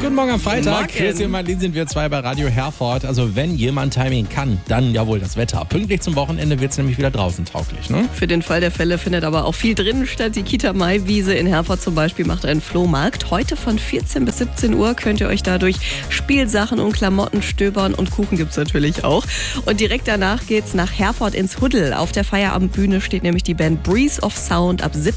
Guten Morgen am Freitag. Morgen. Chrissy und Marlene sind wir zwei bei Radio Herford. Also wenn jemand Timing kann, dann jawohl das Wetter. Pünktlich zum Wochenende wird es nämlich wieder draußen tauglich, ne? Für den Fall der Fälle findet aber auch viel drin statt. Die Kita Maiwiese in Herford zum Beispiel macht einen Flohmarkt. Heute von 14 bis 17 Uhr könnt ihr euch dadurch Spielsachen und Klamotten stöbern und Kuchen gibt's natürlich auch. Und direkt danach geht's nach Herford ins Huddel. Auf der Feierabendbühne steht nämlich die Band Breeze of Sound ab 17